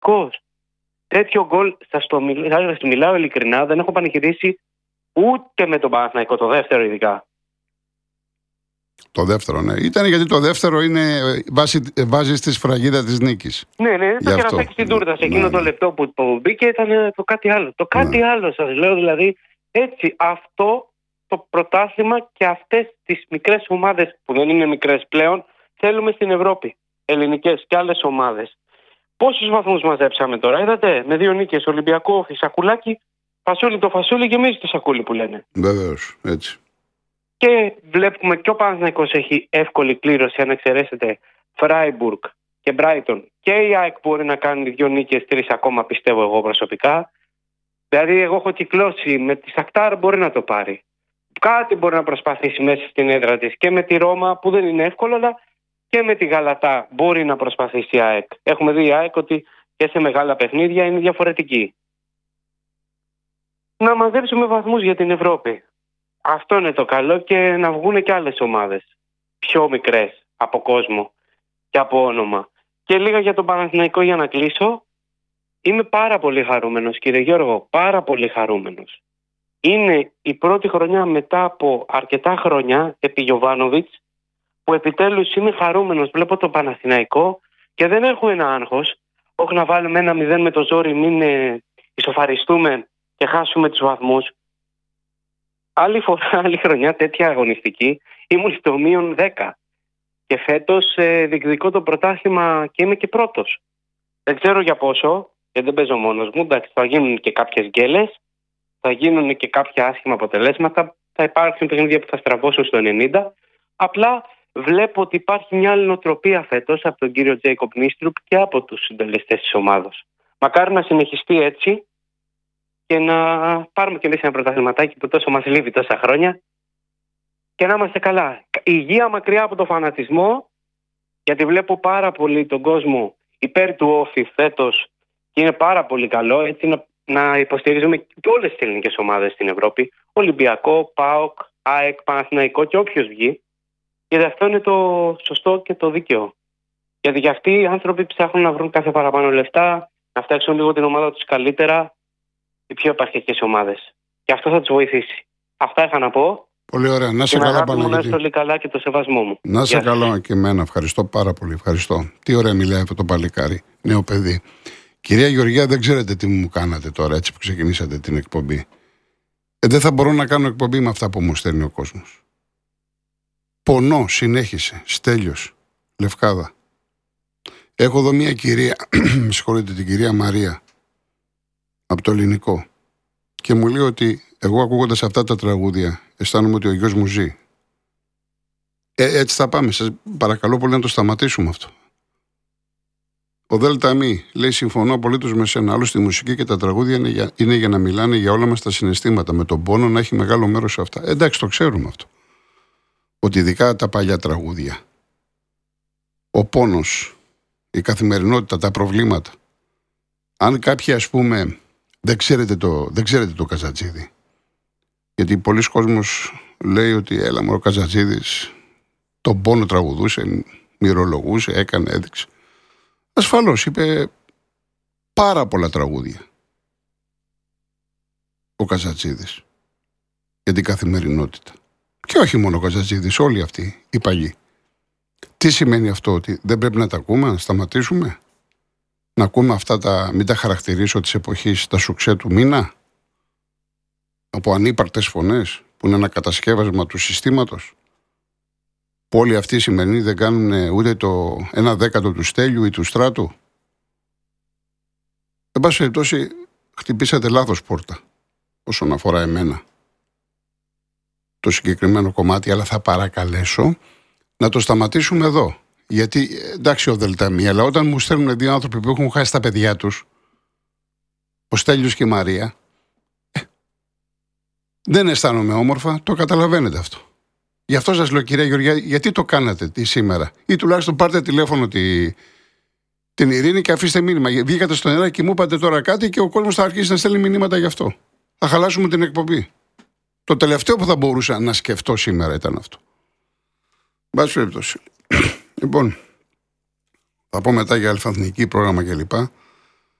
Τέτοιο γκολ, σας το μιλάω ειλικρινά, δεν έχω πανηγυρίσει ούτε με τον Παναθηναϊκό, το δεύτερο ειδικά. Το δεύτερο, ναι. Ήταν γιατί το δεύτερο είναι βάζει στη σφραγίδα της νίκης. Ναι, το κερασάκι στην τούρτα. Σε εκείνο το λεπτό που μπήκε ήταν το κάτι άλλο. Το κάτι άλλο, σας λέω, δηλαδή, έτσι, αυτό το πρωτάθλημα και αυτές τις μικρές ομάδες που δεν είναι μικρές πλέον, θέλουμε στην Ευρώπη. Ελληνικές και άλλες ομάδες. Πόσους βαθμούς μαζέψαμε τώρα, είδατε, με 2 νίκες, Ολυμπιακό, Σακουλάκι, φασούλι το φασούλι γεμίζει το σακούλι που λένε. Βεβαίως, έτσι. Και βλέπουμε και ο Παναθηναϊκός έχει εύκολη κλήρωση, αν εξαιρέσετε Φράιμπουργκ και Μπράιτον. Και η ΑΕΚ μπορεί να κάνει 2 νίκες, 3 ακόμα, πιστεύω εγώ προσωπικά. Δηλαδή, εγώ έχω κυκλώσει με τη Σακτάρ, μπορεί να το πάρει. Κάτι μπορεί να προσπαθήσει μέσα στην έδρα της και με τη Ρώμα, που δεν είναι εύκολο, αλλά και με τη Γαλατά μπορεί να προσπαθήσει η ΑΕΚ. Έχουμε δει η ΑΕΚ ότι και σε μεγάλα παιχνίδια είναι διαφορετική. Να μαζέψουμε βαθμούς για την Ευρώπη. Αυτό είναι το καλό, και να βγουν και άλλες ομάδες πιο μικρές από κόσμο και από όνομα. Και λίγα για τον Παναθηναϊκό για να κλείσω. Είμαι πάρα πολύ χαρούμενος, κύριε Γιώργο, πάρα πολύ χαρούμενος. Είναι η πρώτη χρονιά μετά από αρκετά χρόνια επί Γιοβάνοβιτς που επιτέλους είμαι χαρούμενος. Βλέπω τον Παναθηναϊκό και δεν έχω ένα άγχος. Όχι να βάλουμε 1-0 με το ζόρι, μην ισοφαριστούμε και χάσουμε τους βαθμούς. Άλλη χρονιά τέτοια αγωνιστική ήμουν στο -10 και φέτος διεκδικώ το πρωτάθλημα και είμαι και πρώτος. Δεν ξέρω για πόσο, γιατί δεν παίζω μόνος μου. Εντάξει, θα γίνουν και κάποιες γκέλες, θα γίνουν και κάποια άσχημα αποτελέσματα, θα υπάρχουν παιχνίδια που θα στραβώσουν στο 90. Απλά βλέπω ότι υπάρχει μια άλλη νοοτροπία φέτος από τον κύριο Τζέικοπ Νίστρουπ και από τους συντελεστές της ομάδος. Μακάρι να συνεχιστεί έτσι και να πάρουμε κι εμείς ένα πρωταθληματάκι που τόσο μας λείπει τόσα χρόνια και να είμαστε καλά. Υγεία μακριά από το φανατισμό, γιατί βλέπω πάρα πολύ τον κόσμο υπέρ του Όφη φέτος και είναι πάρα πολύ καλό, έτσι να υποστηρίζουμε και όλες τις ελληνικές ομάδες στην Ευρώπη. Ολυμπιακό, ΠΑΟΚ, ΑΕΚ, Παναθηναϊκό και όποιος βγει. Γιατί αυτό είναι το σωστό και το δίκαιο. Γιατί για αυτοί οι άνθρωποι ψάχνουν να βρουν κάθε παραπάνω λεφτά, να φτιάξουν λίγο την ομάδα τους καλύτερα, οι πιο επαρχικές ομάδες. Και αυτό θα τους βοηθήσει. Αυτά είχα να πω. Πολύ ωραία. Να σε καλά, Παναγιώτη. Να είσαι όλοι καλά και το σεβασμό μου. Να σε καλά και εμένα. Ευχαριστώ πάρα πολύ. Ευχαριστώ. Τι ωραία μιλάει αυτό το παλικάρι. Νέο παιδί. Κυρία Γεωργία, δεν ξέρετε τι μου κάνατε τώρα, έτσι που ξεκινήσατε την εκπομπή. Δεν θα μπορώ να κάνω εκπομπή με αυτά που μου στέλνει ο κόσμος. Πονώ, συνέχισε. Στέλιος, Λευκάδα. Έχω εδώ μια κυρία, με συγχωρείτε, την κυρία Μαρία, από το Ελληνικό. Και μου λέει ότι εγώ ακούγοντας αυτά τα τραγούδια αισθάνομαι ότι ο γιος μου ζει. Έτσι θα πάμε. Σας παρακαλώ πολύ να το σταματήσουμε αυτό. Ο Δέλτα Μη λέει: συμφωνώ απολύτως με σένα. Άλλωστε η μουσική και τα τραγούδια είναι για να μιλάνε για όλα μας τα συναισθήματα. Με τον πόνο να έχει μεγάλο μέρος σε αυτά. Εντάξει, το ξέρουμε αυτό. Ότι ειδικά τα παλιά τραγούδια, ο πόνος, η καθημερινότητα, τα προβλήματα. Αν κάποιοι, ας πούμε, δεν ξέρετε το Καζατζίδη. Γιατί πολλοί κόσμος λέει ότι έλα μωρό, ο Καζατζίδης τον πόνο τραγουδούσε, μυρολογούσε, έκανε, έδειξε. Ασφαλώς είπε πάρα πολλά τραγούδια ο Καζατζίδης για την καθημερινότητα. Και όχι μόνο ο Καζατζίδης, όλοι αυτοί οι παλιοί. Τι σημαίνει αυτό, ότι δεν πρέπει να τα ακούμε, να σταματήσουμε? Να ακούμε αυτά μην τα χαρακτηρίσω της εποχής, τα σουξέ του μήνα, από ανύπαρκτες φωνές που είναι ένα κατασκεύασμα του συστήματος, που όλοι αυτοί οι σημερινοί δεν κάνουν ούτε το 1/10 του Στέλιου ή του Στράτου. Εν πάση περιπτώσει, χτυπήσατε λάθος πόρτα όσον αφορά εμένα το συγκεκριμένο κομμάτι, αλλά θα παρακαλέσω να το σταματήσουμε εδώ. Γιατί εντάξει ο Δελταμή, αλλά όταν μου στέλνουν 2 άνθρωποι που έχουν χάσει τα παιδιά τους, ο Στέλιος και η Μαρία, δεν αισθάνομαι όμορφα, το καταλαβαίνετε αυτό. Γι' αυτό σας λέω, κυρία Γεωργιά, γιατί το κάνατε σήμερα? Ή τουλάχιστον πάρτε τηλέφωνο την Ειρήνη και αφήστε μήνυμα. Βγήκατε στον αέρα και μου είπατε τώρα κάτι και ο κόσμος θα αρχίσει να στέλνει μηνύματα γι' αυτό. Θα χαλάσουμε την εκπομπή. Το τελευταίο που θα μπορούσα να σκεφτώ σήμερα ήταν αυτό. Μπας περιπτώσει. Λοιπόν, θα πω μετά για αλφαθνική πρόγραμμα κλπ.